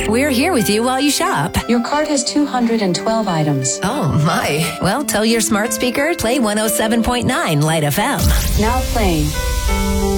We're here with you while you shop. Your cart has 212 items. Oh, my. Well, tell your smart speaker, play 107.9 Light FM. Now playing.